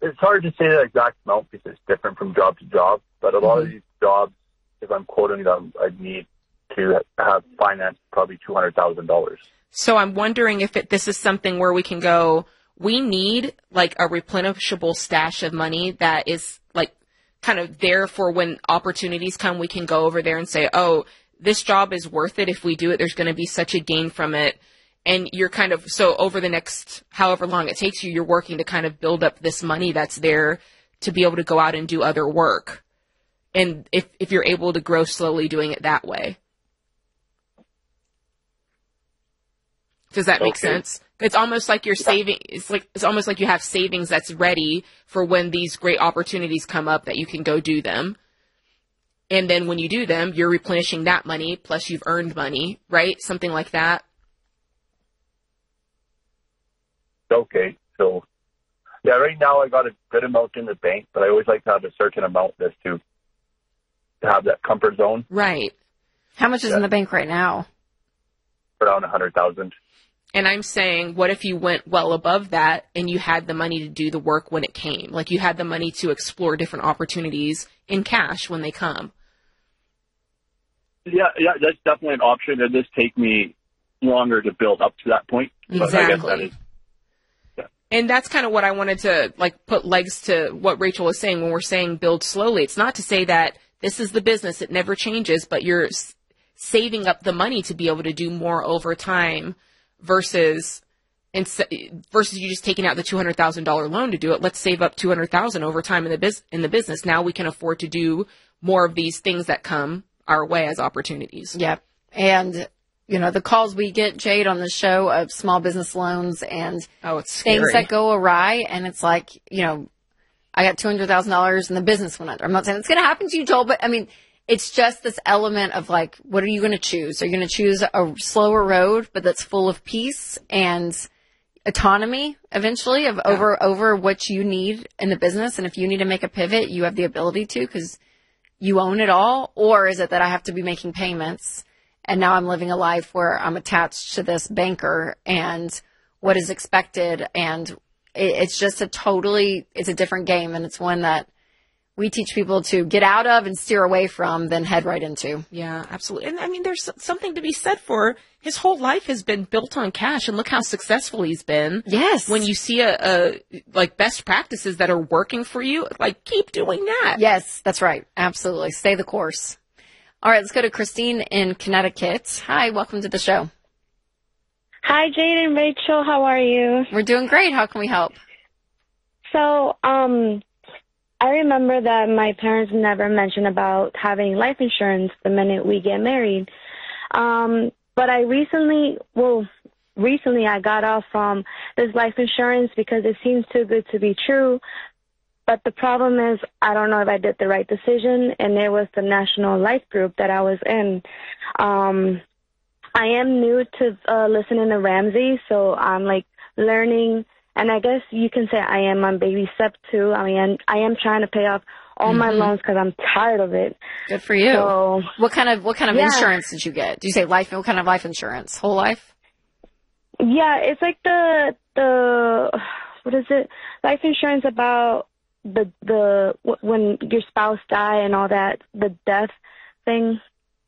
it's hard to say the exact amount because it's different from job to job. But a lot of these jobs, if I'm quoting them, I'd need to have financed probably $200,000. So I'm wondering if this is something where we can go, we need like a replenishable stash of money that is like kind of there for when opportunities come, we can go over there and say, oh, this job is worth it. If we do it, there's going to be such a gain from it. And you're kind of, so over the next, however long it takes you, you're working to kind of build up this money that's there to be able to go out and do other work. And if you're able to grow slowly doing it that way. Does that make sense? It's almost like you're saving, it's almost like you have savings that's ready for when these great opportunities come up that you can go do them. And then when you do them, you're replenishing that money, plus you've earned money, right? Something like that. Okay, so yeah, right now I got a good amount in the bank, but I always like to have a certain amount just to have that comfort zone. Right. How much is in the bank right now? Around 100,000. And I'm saying, what if you went well above that and you had the money to do the work when it came? Like you had the money to explore different opportunities in cash when they come. Yeah, that's definitely an option. It does take me longer to build up to that point. Exactly. And that's kind of what I wanted to like put legs to what Rachel was saying when we're saying build slowly. It's not to say that this is the business, it never changes, but you're saving up the money to be able to do more over time versus you just taking out the $200,000 loan to do it. Let's save up $200,000 over time in the business. Now we can afford to do more of these things that come our way as opportunities. Yep. And you know, the calls we get, Jade, on the show of small business loans and things that go awry. And it's like, you know, I got $200,000 and the business went under. I'm not saying it's going to happen to you, Joel, but I mean, it's just this element of like, what are you going to choose? Are you going to choose a slower road, but that's full of peace and autonomy eventually of over what you need in the business? And if you need to make a pivot, you have the ability to because you own it all. Or is it that I have to be making payments? And now I'm living a life where I'm attached to this banker and what is expected. And it's just it's a different game. And it's one that we teach people to get out of and steer away from than head right into. Yeah, absolutely. And I mean, there's something to be said for his whole life has been built on cash and look how successful he's been. Yes. When you see like best practices that are working for you, like keep doing that. Yes, that's right. Absolutely. Stay the course. All right, let's go to Christine in Connecticut. Hi, welcome to the show. Hi, Jade and Rachel. How are you? We're doing great. How can we help? So, I remember that my parents never mentioned about having life insurance the minute we get married. But I recently I got off from this life insurance because it seems too good to be true. But the problem is, I don't know if I did the right decision, and it was the National Life Group that I was in. I am new to listening to Ramsey, so I'm like learning, and I guess you can say I am on baby step 2. I mean, I am trying to pay off all my loans because I'm tired of it. Good for you. So, what kind of insurance did you get? Do you say life? What kind of life insurance? Whole life? Yeah, it's like the what is it? Life insurance about the when your spouse die and all that, the death thing.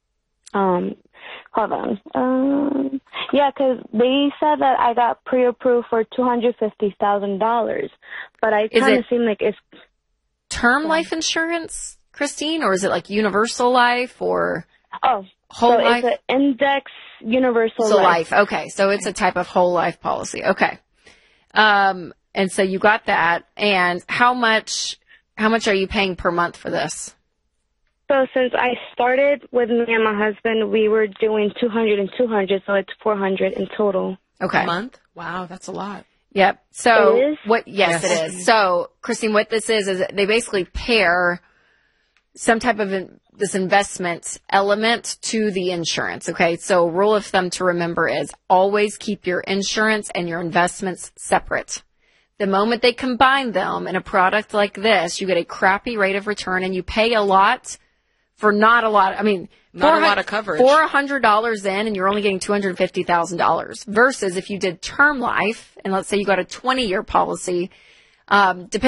Hold on. Yeah, 'cause they said that I got pre-approved for $250,000, but I kind of seem like it's term life insurance, Christine, or is it like universal life or whole life? It's an index universal life. Okay, so it's a type of whole life policy. Okay, and so you got that, and how much are you paying per month for this? So since I started with me and my husband, we were doing 200 and 200, so it's 400 in total. Okay. A month? Wow, that's a lot. Yep. So it is? Yes, it is. So Christine, what this is they basically pair some type of this investment element to the insurance. Okay. So rule of thumb to remember is always keep your insurance and your investments separate. The moment they combine them in a product like this, you get a crappy rate of return and you pay a lot for not a lot. I mean, not a lot of coverage. $400 in and you're only getting $250,000 versus if you did term life and let's say you got a 20-year policy, depending